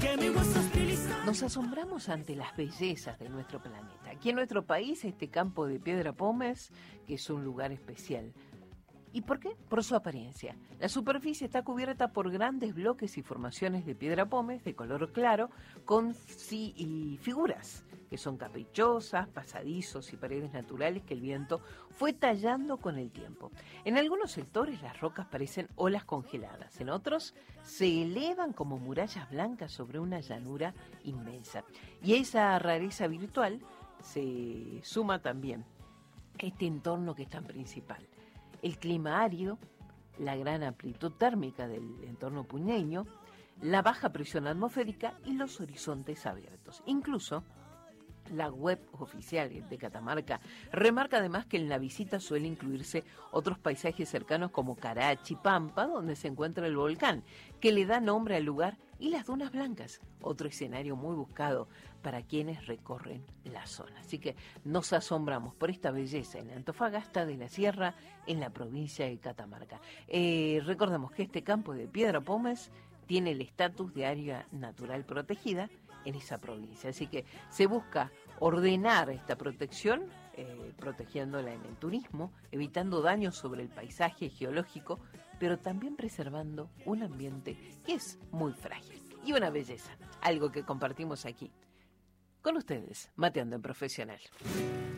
Nos asombramos ante las bellezas de nuestro planeta. Aquí en nuestro país, este campo de Piedra Pómez, que es un lugar especial. ¿Y por qué? Por su apariencia. La superficie está cubierta por grandes bloques y formaciones de piedra pómez de color claro con figuras que son caprichosas, pasadizos y paredes naturales que el viento fue tallando con el tiempo. En algunos sectores las rocas parecen olas congeladas, en otros se elevan como murallas blancas sobre una llanura inmensa. Y a esa rareza virtual se suma también este entorno que es tan principal. El clima árido, la gran amplitud térmica del entorno puneño, la baja presión atmosférica y los horizontes abiertos. Incluso la web oficial de Catamarca remarca además que en la visita suele incluirse otros paisajes cercanos como Carachi, Pampa, donde se encuentra el volcán, que le da nombre al lugar, y las Dunas Blancas, otro escenario muy buscado para quienes recorren la zona. Así que nos asombramos por esta belleza en Antofagasta de la Sierra, en la provincia de Catamarca. Recordamos que este campo de Piedra Pómez tiene el estatus de área natural protegida en esa provincia. Así que se busca ordenar esta protección, protegiéndola en el turismo, evitando daños sobre el paisaje geológico, pero también preservando un ambiente que es muy frágil y una belleza, algo que compartimos aquí con ustedes, Mateando en Profesional.